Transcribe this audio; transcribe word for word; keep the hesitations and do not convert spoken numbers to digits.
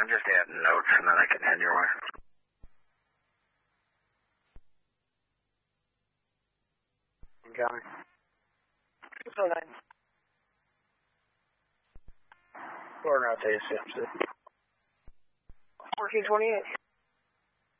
I'm just adding notes and then I can head your way. Incoming. six oh nine. Four route to A C M C. fourteen twenty-eight.